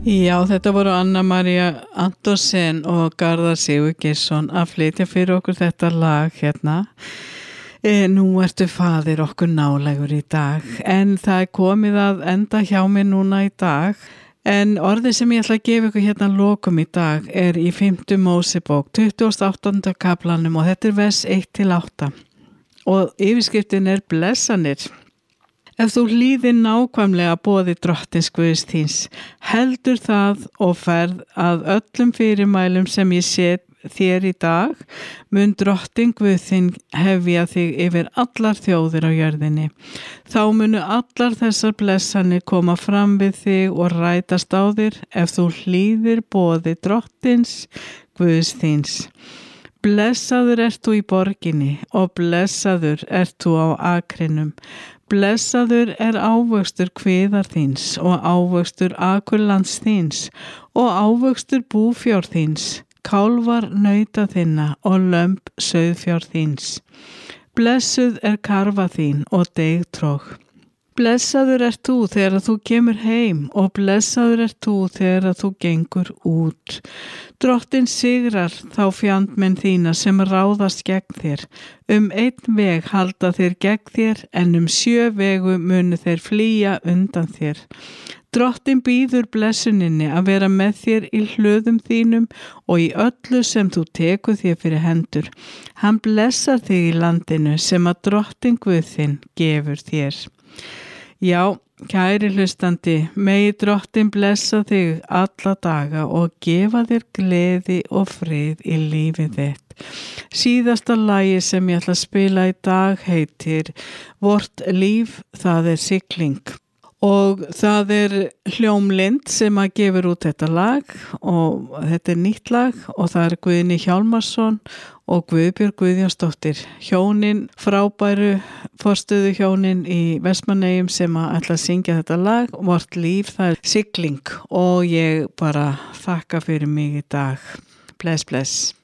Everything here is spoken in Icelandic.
Já, þetta voru Anna María Antonsen og Garðar Sigurgeirsson að flytja fyrir okkur þetta lag hérna. Nú ertu faðir okkur nálægur í dag, en það er komið að enda hjá mér núna í dag. En orðið sem ég ætla að gefa ykkur hérna lokum í dag er í 5. Mósebók, 28. kaflanum og þetta er vers 1-8. Og yfirskriftin er blessanir. Ef þú hlýðir nákvæmlega boði drottins Guðs þíns, heldur það og ferð að öllum fyrirmælum sem ég set þér í dag, mun drottin Guð þinn hefja þig yfir allar þjóðir á jörðinni. Þá munu allar þessar blessanir koma fram við þig og rætast á þér ef þú hlýðir boði drottins Guðs þíns. Blessaður ert þú í borginni og blessaður ert þú á akrinum. Blessaður er ávöxtur kviðar þíns og ávöxtur akurlands þíns og ávöxtur búfjár þíns, kálfar nauta þinna og lömb sauðfjár þíns. Blessuð er karfa þín og deigtrog. Blessaður ert þú þegar þú kemur heim og blessaður ert þú þegar þú gengur út. Drottin sigrar þá fjandmenn þína sem ráðast gegn þér. Einn veg halda þeir gegn þér, en 7 vegu munu þeir flýja undan þér. Drottin býður blessuninni að vera með þér í hlöðum þínum og í öllu sem þú tekur þér fyrir hendur. Hann blessar þig í landinu sem að drottin Guð þinn gefur þér. Já, kæri hlustandi, megi drottin blessa þig alla daga og gefa þér gleði og frið í lífið þitt. Síðasta lagi sem ég ætla að spila í dag heitir Vort líf, það er sigling. Og það er Hljómlind sem að gefur út þetta lag og þetta er nýtt lag og það er Guðni Hjálmarsson og Guðbjörg Guðjónsdóttir. Hjónin, frábæru forstöðu hjónin í Vestmannaeyjum sem að ætla að syngja þetta lag. Vort líf, það er sigling og ég bara þakka fyrir mig í dag. Bless, bless.